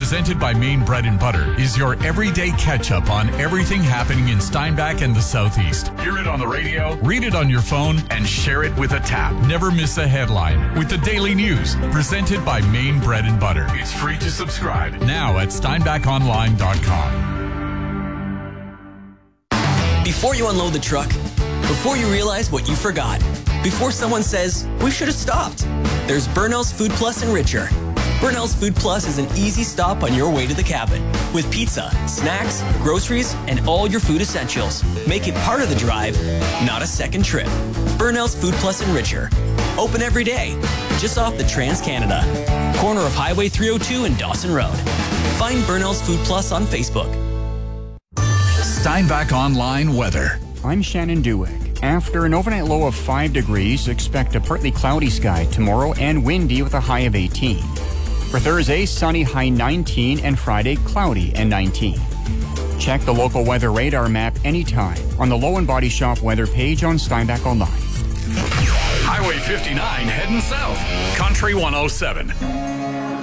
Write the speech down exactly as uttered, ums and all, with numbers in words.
presented by Maine Bread and Butter, is your everyday catch-up on everything happening in Steinbach and the Southeast. Hear it on the radio, read it on your phone, and share it with a tap. Never miss a headline with the Daily News, presented by Maine Bread and Butter. It's free to subscribe now at steinbach online dot com. Before you unload the truck, before you realize what you forgot, before someone says, we should have stopped, there's Burnell's Food Plus and Richer. Burnell's Food Plus is an easy stop on your way to the cabin with pizza, snacks, groceries, and all your food essentials. Make it part of the drive, not a second trip. Burnell's Food Plus and Richer. Open every day, just off the Trans-Canada. Corner of Highway three oh two and Dawson Road. Find Burnell's Food Plus on Facebook. Steinbach Online weather. I'm Shannon Dewick. After an overnight low of five degrees, expect a partly cloudy sky tomorrow and windy with a high of eighteen. For Thursday, sunny, high nineteen, and Friday, cloudy and nineteen. Check the local weather radar map anytime on the Low and Body Shop weather page on Steinbach Online. Highway fifty-nine heading south. Country one oh seven.